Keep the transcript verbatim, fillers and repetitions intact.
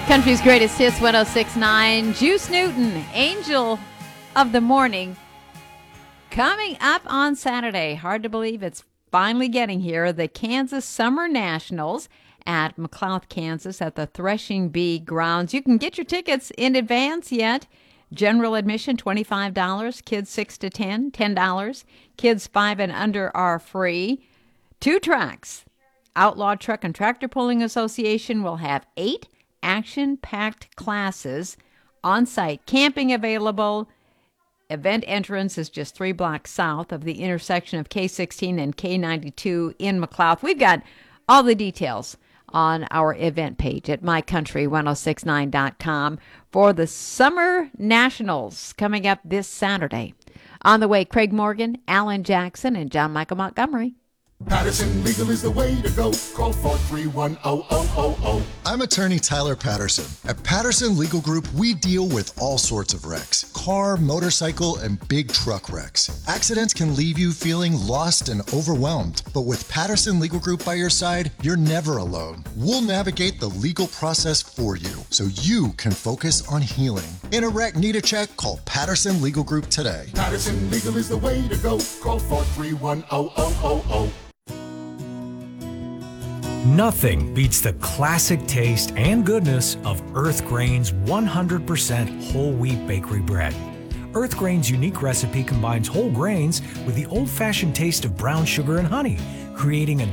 Country's greatest hits, one oh six point nine. Juice Newton, Angel of the Morning. Coming up on Saturday, hard to believe it's finally getting here, the Kansas Summer Nationals at McLouth, Kansas at the Threshing Bee grounds. You can get your tickets in advance yet. General admission, twenty-five dollars. Kids six to ten, ten dollars. Kids five and under are free. Two tracks. Outlaw Truck and Tractor Pulling Association will have eight action-packed classes on site. Camping available. Event entrance is just three blocks south of the intersection of K sixteen and K ninety-two in McLouth. We've got all the details on our event page at my country ten sixty-nine dot com for the Summer Nationals coming up this Saturday. On the way, Craig Morgan, Alan Jackson, and John Michael Montgomery. Patterson Legal is the way to go. Call four three one, zero zero zero zero. I'm attorney Tyler Patterson. At Patterson Legal Group, we deal with all sorts of wrecks. Car, motorcycle, and big truck wrecks. Accidents can leave you feeling lost and overwhelmed. But with Patterson Legal Group by your side, you're never alone. We'll navigate the legal process for you so you can focus on healing. In a wreck, need a check? Call Patterson Legal Group today. Patterson Legal is the way to go. Call four three one, zero zero zero zero. Nothing beats the classic taste and goodness of Earth Grain's one hundred percent whole wheat bakery bread. Earth Grain's unique recipe combines whole grains with the old-fashioned taste of brown sugar and honey, creating a